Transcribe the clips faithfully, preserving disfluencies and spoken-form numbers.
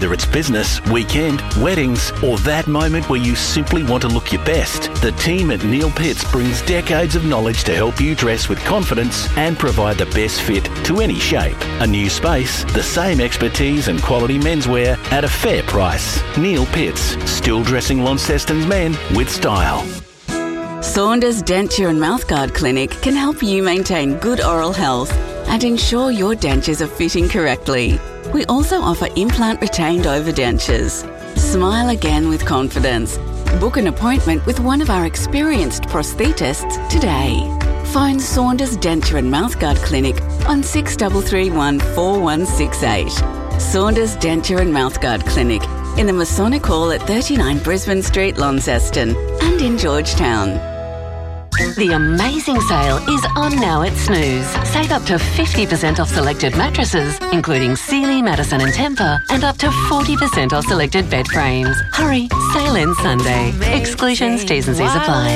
Whether it's business, weekend, weddings, or that moment where you simply want to look your best, the team at Neil Pitts brings decades of knowledge to help you dress with confidence and provide the best fit to any shape. A new space, the same expertise and quality menswear at a fair price. Neil Pitts, still dressing Launceston's men with style. Saunders Denture and Mouthguard Clinic can help you maintain good oral health and ensure your dentures are fitting correctly. We also offer implant retained overdentures. Smile again with confidence. Book an appointment with one of our experienced prosthetists today. Phone Saunders Denture and Mouthguard Clinic on six three three one, four one six eight. Saunders Denture and Mouthguard Clinic in the Masonic Hall at thirty-nine Brisbane Street, Launceston, and in Georgetown. The amazing sale is on now at Snooze. Save up to fifty percent off selected mattresses, including Sealy, Madison and Tempur, and up to forty percent off selected bed frames. Hurry, sale ends Sunday. Exclusions, T's and C's apply.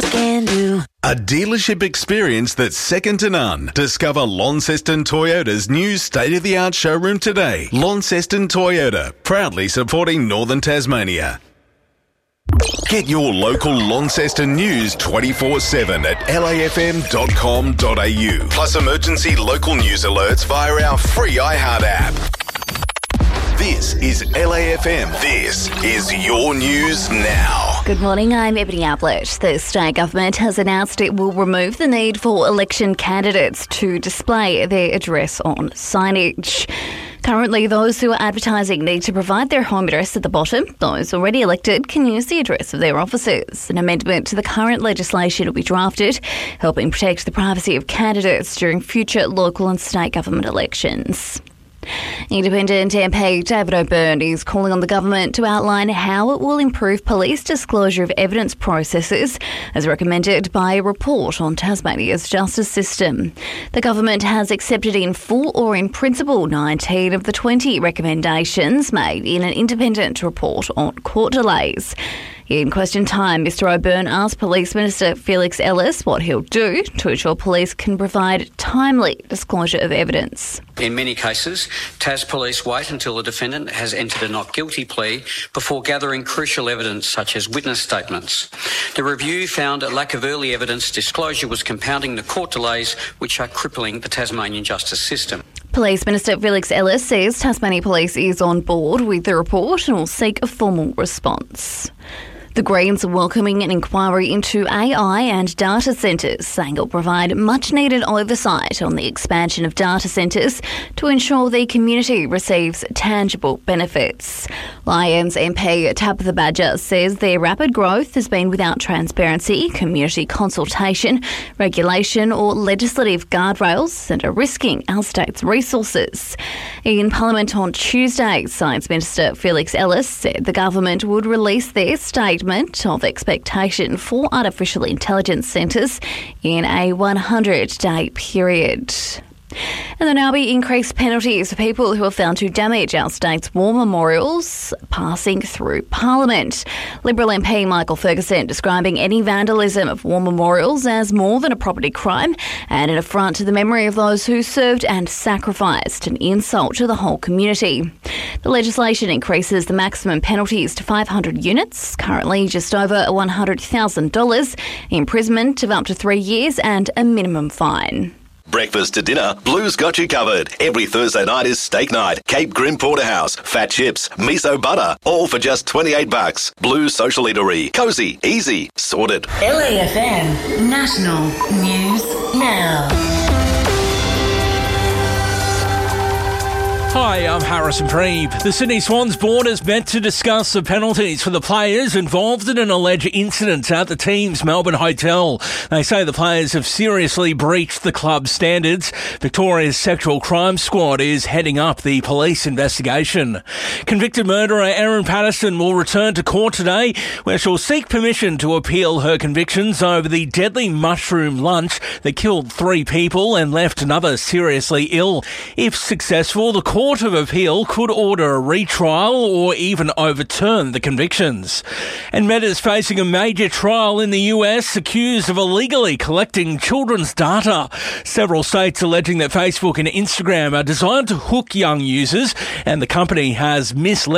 A dealership experience that's second to none. Discover Launceston Toyota's new state-of-the-art showroom today. Launceston Toyota, proudly supporting Northern Tasmania. Get your local Launceston news twenty-four seven at L A F M dot com dot A U. Plus emergency local news alerts via our free iHeart app. This is L A F M. This is your news now. Good morning, I'm Ebony Ablett. The state government has announced it will remove the need for election candidates to display their address on signage. Currently, those who are advertising need to provide their home address at the bottom. Those already elected can use the address of their offices. An amendment to the current legislation will be drafted, helping protect the privacy of candidates during future local and state government elections. Independent M P David O'Byrne is calling on the government to outline how it will improve police disclosure of evidence processes, as recommended by a report on Tasmania's justice system. The government has accepted in full or in principle nineteen of the twenty recommendations made in an independent report on court delays. In question time, Mr O'Byrne asked Police Minister Felix Ellis what he'll do to ensure police can provide timely disclosure of evidence. In many cases, Tas Police wait until the defendant has entered a not guilty plea before gathering crucial evidence such as witness statements. The review found a lack of early evidence disclosure was compounding the court delays which are crippling the Tasmanian justice system. Police Minister Felix Ellis says Tasmania Police is on board with the report and will seek a formal response. The Greens are welcoming an inquiry into A I and data centres, saying it will provide much-needed oversight on the expansion of data centres to ensure the community receives tangible benefits. Lions M P Tabitha Badger says their rapid growth has been without transparency, community consultation, regulation or legislative guardrails and are risking our state's resources. In Parliament on Tuesday, Science Minister Felix Ellis said the government would release their statement of expectation for artificial intelligence centres in a one hundred day period. And there'll now be increased penalties for people who are found to damage our state's war memorials passing through Parliament. Liberal M P Michael Ferguson describing any vandalism of war memorials as more than a property crime and an affront to the memory of those who served and sacrificed, an insult to the whole community. The legislation increases the maximum penalties to five hundred units, currently just over one hundred thousand dollars, imprisonment of up to three years and a minimum fine. Breakfast to dinner, Blue's got you covered. Every Thursday night is steak night. Cape Grim Porterhouse, fat chips, miso butter, all for just twenty-eight bucks. Blue Social Eatery. Cozy, easy, sorted. L A F M National News Now. Hi, I'm Harrison Preeb. The Sydney Swans board has met to discuss the penalties for the players involved in an alleged incident at the team's Melbourne hotel. They say the players have seriously breached the club's standards. Victoria's Sexual Crime Squad is heading up the police investigation. Convicted murderer Erin Patterson will return to court today, where she'll seek permission to appeal her convictions over the deadly mushroom lunch that killed three people and left another seriously ill. If successful, the court Court of Appeal could order a retrial or even overturn the convictions. And Meta's facing a major trial in the U S, accused of illegally collecting children's data. Several states alleging that Facebook and Instagram are designed to hook young users, and the company has misled